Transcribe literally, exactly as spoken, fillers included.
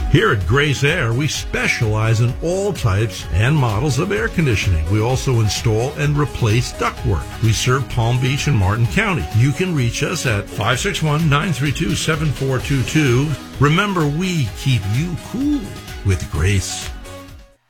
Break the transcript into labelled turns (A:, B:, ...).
A: Here at Grace Air, we specialize in all types and models of air conditioning. We also install and replace ductwork. We serve Palm Beach and Martin County. You can reach us at five six one, nine three two, seven four two two. Remember, we keep you cool with Grace.